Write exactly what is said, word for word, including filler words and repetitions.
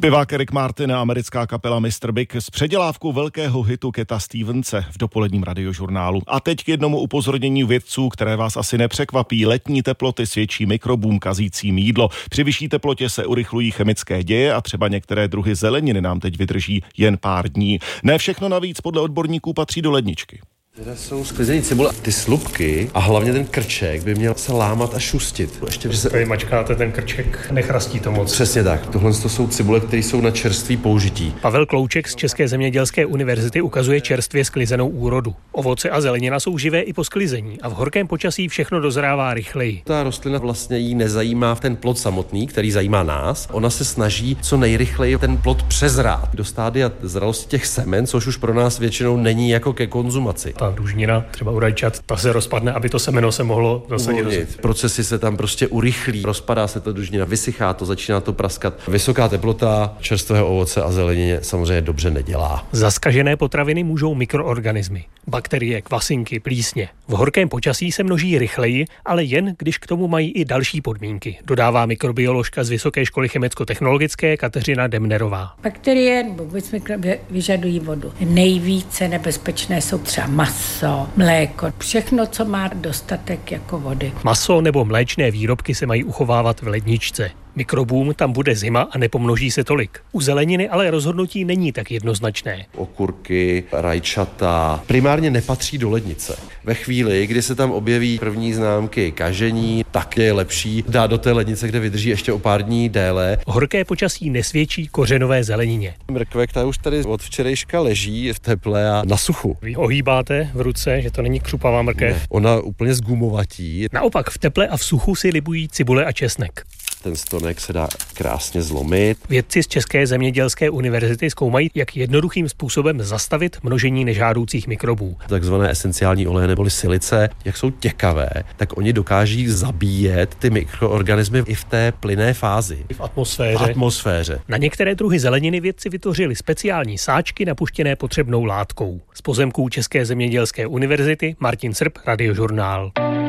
Zpěvák Rick Martin a americká kapela mister Big s předělávkou velkého hitu Cata Stevense v dopoledním radiožurnálu. A teď k jednomu upozornění vědců, které vás asi nepřekvapí. Letní teploty svědčí mikrobům kazícím jídlo. Při vyšší teplotě se urychlují chemické děje a třeba některé druhy zeleniny nám teď vydrží jen pár dní. Ne všechno navíc podle odborníků patří do ledničky. Teda jsou sklizený cibule, ty slupky a hlavně ten krček by měl se lámat a šustit. Ještě když se tady mačkáte, ten krček nechrastí to moc. Přesně tak. Tohle to jsou cibule, které jsou na čerstvý použití. Pavel Klouček z České zemědělské univerzity ukazuje čerstvě sklizenou úrodu. Ovoce a zelenina jsou živé i po sklizení a v horkém počasí všechno dozrává rychleji. Ta rostlina vlastně jí nezajímá ten plod samotný, který zajímá nás. Ona se snaží co nejrychleji ten plod přezrát do stádia zralosti těch semen, což už pro nás většinou není jako ke konzumaci. Ta dužnina, třeba u rajčat, ta se rozpadne, aby to semeno se mohlo zasadit. Procesy se tam prostě urychlí, rozpadá se ta dužnina, vysychá to, začíná to praskat. Vysoká teplota čerstvého ovoce a zelenině samozřejmě dobře nedělá. Zaskažené potraviny můžou mikroorganismy, bakterie, kvasinky, plísně. V horkém počasí se množí rychleji, ale jen když k tomu mají i další podmínky, dodává mikrobioložka z Vysoké školy chemicko-technologické Kateřina Demnerová. Bakterie nebo vůbec mikroby vyžadují vodu. Nejvíce nebezpečné jsou třeba maso, mléko, všechno, co má dostatek jako vody. Maso nebo mléčné výrobky se mají uchovávat v ledničce. Mikrobům tam bude zima a nepomnoží se tolik. U zeleniny ale rozhodnutí není tak jednoznačné. Okurky, rajčata primárně nepatří do lednice. Ve chvíli, kdy se tam objeví první známky kažení, tak je lepší dát do té lednice, kde vydrží ještě o pár dní déle. Horké počasí nesvědčí kořenové zelenině. Mrkve, ta už tady od včerejška leží v teple a na suchu. Vy ohýbáte v ruce, že to není křupavá mrkev. Ne, ona úplně zgumovatí. Naopak v teple a v suchu si libují cibule a česnek. Ten stonek se dá krásně zlomit. Vědci z České zemědělské univerzity zkoumají, jak jednoduchým způsobem zastavit množení nežádoucích mikrobů. Takzvané esenciální oleje neboli silice, jak jsou těkavé, tak oni dokáží zabíjet ty mikroorganismy i v té plynné fázi. V atmosféře. V atmosféře. Na některé druhy zeleniny vědci vytvořili speciální sáčky napuštěné potřebnou látkou. Z pozemků České zemědělské univerzity Martin Srb, Radiožurnál.